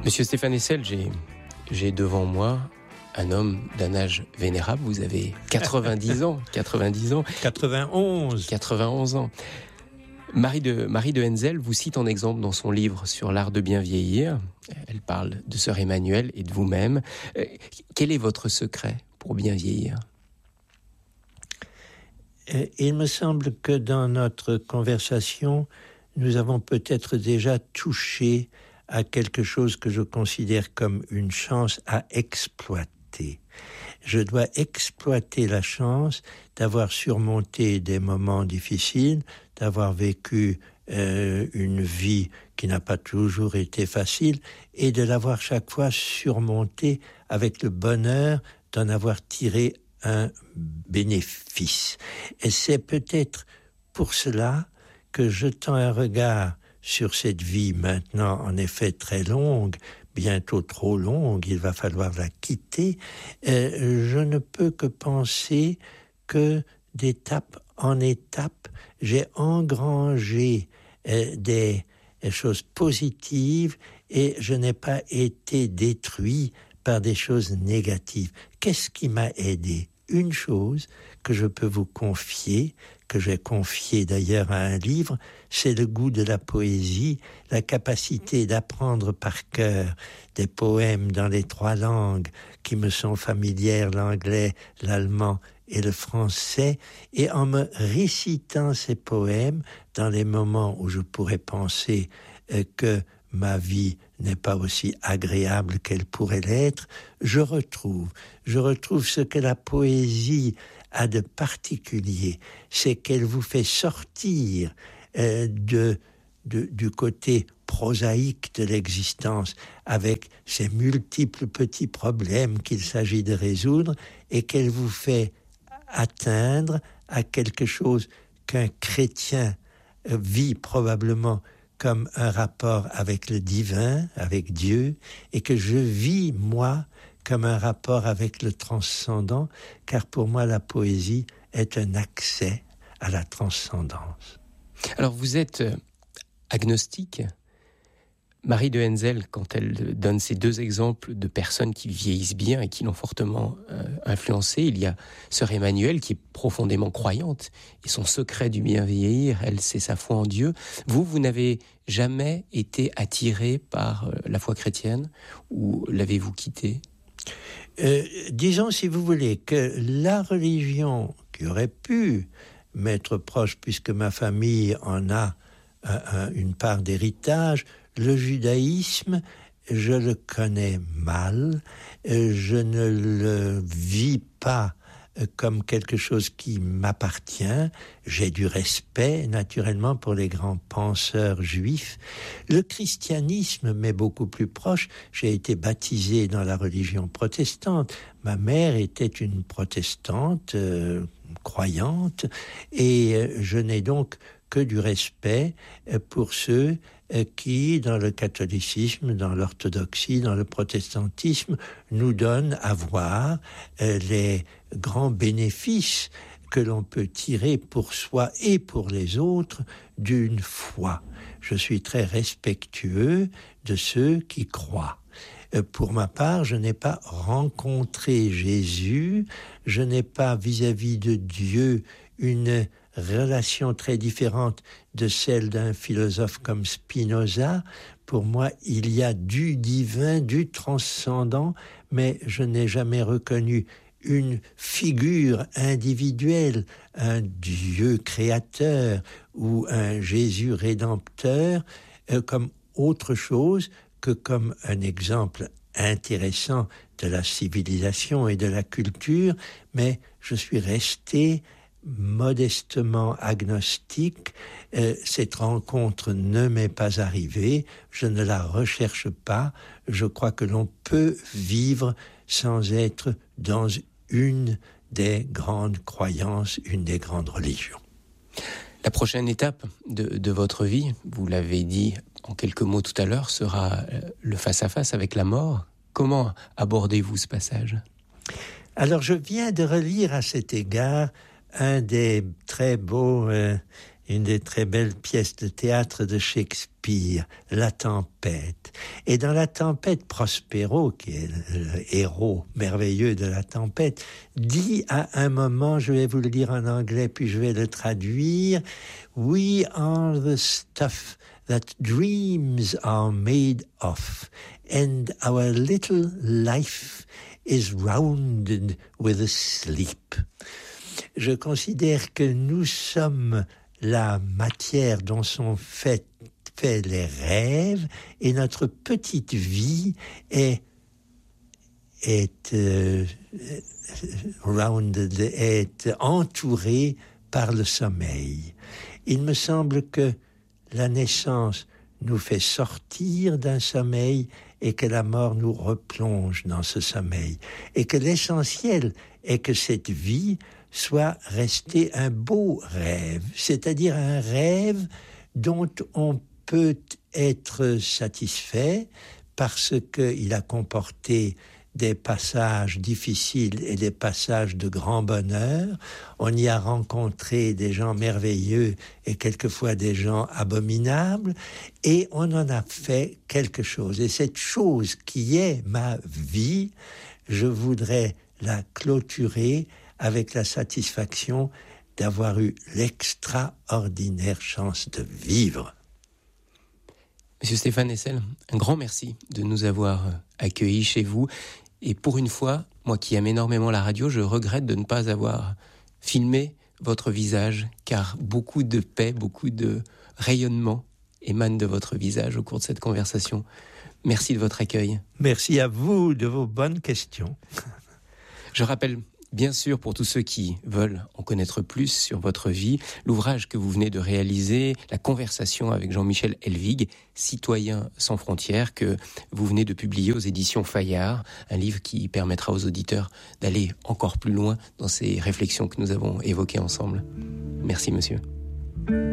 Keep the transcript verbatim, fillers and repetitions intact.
Monsieur Stéphane Hessel, j'ai, j'ai devant moi un homme d'un âge vénérable. Vous avez quatre-vingt-dix ans. quatre-vingt-dix ans. quatre-vingt-onze. quatre-vingt-onze ans. Marie de, Marie de Henzel vous cite en exemple dans son livre sur l'art de bien vieillir. Elle parle de sœur Emmanuelle et de vous-même. Quel est votre secret pour bien vieillir ? Il me semble que dans notre conversation, nous avons peut-être déjà touché à quelque chose que je considère comme une chance à exploiter. Je dois exploiter la chance d'avoir surmonté des moments difficiles, d'avoir vécu euh, une vie qui n'a pas toujours été facile et de l'avoir chaque fois surmonté avec le bonheur d'en avoir tiré un bénéfice. Et c'est peut-être pour cela que jetant un regard sur cette vie maintenant en effet très longue, bientôt trop longue, il va falloir la quitter, euh, je ne peux que penser que d'étape en étape, j'ai engrangé euh, des, des choses positives et je n'ai pas été détruit par des choses négatives. Qu'est-ce qui m'a aidé ? Une chose que je peux vous confier, que j'ai confié d'ailleurs à un livre, c'est le goût de la poésie, la capacité d'apprendre par cœur des poèmes dans les trois langues qui me sont familières, l'anglais, l'allemand et le français, et en me récitant ces poèmes dans les moments où je pourrais penser euh, que ma vie n'est pas aussi agréable qu'elle pourrait l'être, je retrouve, je retrouve ce que la poésie a de particulier, c'est qu'elle vous fait sortir euh, de, de, du côté prosaïque de l'existence, avec ses multiples petits problèmes qu'il s'agit de résoudre, et qu'elle vous fait atteindre à quelque chose qu'un chrétien euh, vit probablement comme un rapport avec le divin, avec Dieu, et que je vis, moi, comme un rapport avec le transcendant, car pour moi, la poésie est un accès à la transcendance. Alors, vous êtes agnostique. Marie de Henzel, quand elle donne ces deux exemples de personnes qui vieillissent bien et qui l'ont fortement euh, influencée, il y a sœur Emmanuelle qui est profondément croyante, et son secret du bien vieillir, elle, c'est sa foi en Dieu. Vous, vous n'avez jamais été attiré par euh, la foi chrétienne, ou l'avez-vous quittée ? euh, Disons, si vous voulez, que la religion qui aurait pu m'être proche, puisque ma famille en a euh, euh, une part d'héritage, le judaïsme, je le connais mal, je ne le vis pas comme quelque chose qui m'appartient. J'ai du respect, naturellement, pour les grands penseurs juifs. Le christianisme m'est beaucoup plus proche. J'ai été baptisé dans la religion protestante. Ma mère était une protestante euh, croyante, et je n'ai donc que du respect pour ceux qui, dans le catholicisme, dans l'orthodoxie, dans le protestantisme, nous donnent à voir les grands bénéfices que l'on peut tirer pour soi et pour les autres d'une foi. Je suis très respectueux de ceux qui croient. Pour ma part, je n'ai pas rencontré Jésus, je n'ai pas vis-à-vis de Dieu une relation très différente de celle d'un philosophe comme Spinoza. Pour moi, il y a du divin, du transcendant, mais je n'ai jamais reconnu une figure individuelle, un Dieu créateur ou un Jésus rédempteur, euh, comme autre chose que comme un exemple intéressant de la civilisation et de la culture, mais je suis resté modestement agnostique. Euh, cette rencontre ne m'est pas arrivée, je ne la recherche pas. Je crois que l'on peut vivre sans être dans une des grandes croyances, une des grandes religions. La prochaine étape de, de votre vie, vous l'avez dit en quelques mots tout à l'heure, sera le face-à-face avec la mort. Comment abordez-vous ce passage ? Alors, je viens de relire à cet égard un des très beaux euh, une des très belles pièces de théâtre de Shakespeare, La Tempête. Et dans La Tempête, Prospero, qui est le héros merveilleux de La Tempête, dit à un moment, je vais vous le lire en anglais puis je vais le traduire, « We are the stuff that dreams are made of, and our little life is rounded with a sleep. » Je considère que nous sommes la matière dont sont faits fait les rêves, et notre petite vie est est euh, rounded, est entourée par le sommeil. Il me semble que la naissance nous fait sortir d'un sommeil et que la mort nous replonge dans ce sommeil. Et que l'essentiel est que cette vie soit restée un beau rêve, c'est-à-dire un rêve dont on peut être satisfait parce qu'il a comporté des passages difficiles et des passages de grand bonheur. On y a rencontré des gens merveilleux et quelquefois des gens abominables, et on en a fait quelque chose. Et cette chose qui est ma vie, je voudrais la clôturer avec la satisfaction d'avoir eu l'extraordinaire chance de vivre. Monsieur Stéphane Hessel, un grand merci de nous avoir accueillis chez vous. Et pour une fois, moi qui aime énormément la radio, je regrette de ne pas avoir filmé votre visage, car beaucoup de paix, beaucoup de rayonnement émanent de votre visage au cours de cette conversation. Merci de votre accueil. Merci à vous de vos bonnes questions. Je rappelle, bien sûr, pour tous ceux qui veulent en connaître plus sur votre vie, l'ouvrage que vous venez de réaliser, la conversation avec Jean-Michel Helvig, Citoyens sans frontières, que vous venez de publier aux éditions Fayard, un livre qui permettra aux auditeurs d'aller encore plus loin dans ces réflexions que nous avons évoquées ensemble. Merci, monsieur.